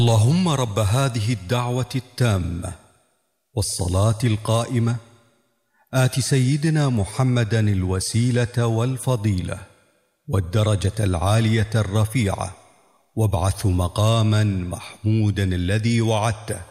اللهم رب هذه الدعوة التامة والصلاة القائمة آت سيدنا محمدا الوسيلة والفضيلة والدرجة العالية الرفيعة وابعثه مقاما محمودا الذي وعدته